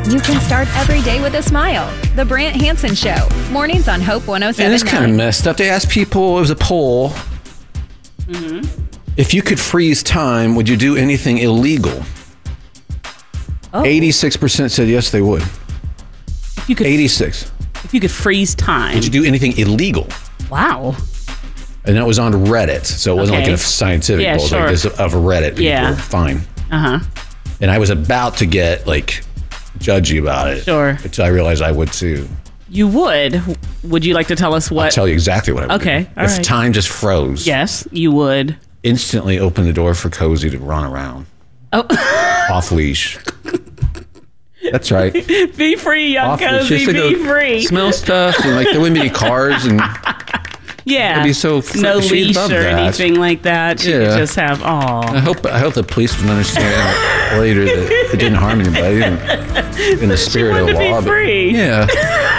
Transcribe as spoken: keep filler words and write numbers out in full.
You can start every day with a smile. The Brant Hansen Show. Mornings on Hope one oh seven point nine. And it's kind of messed up. They asked people, it was a poll. Mm-hmm. If you could freeze time, would you do anything illegal? Oh. eighty-six percent said yes, they would. If you could, eighty-six. If you could freeze time. Would you do anything illegal? Wow. And that was on Reddit, so it wasn't okay. like a scientific yeah, poll. Sure. Like this of Reddit people. Yeah. Fine. Uh-huh. And I was about to get, like, judgy about it. Sure. Until I realized I would, too. You would? Would you like to tell us what? I'll tell you exactly what I would okay, do. all if right. time just froze. Yes, you would. Instantly open the door for Cozy to run around. Oh. Off leash. That's right. Be free, young Off Cozy. leash. Be free. Smell stuff. And like there wouldn't be any cars and yeah. It'd be so fr- no leash or that. anything like that. She yeah. could just have aw. I hope I hope the police would understand later that it didn't harm anybody in, in the spirit she of the to law. Be free. But, yeah.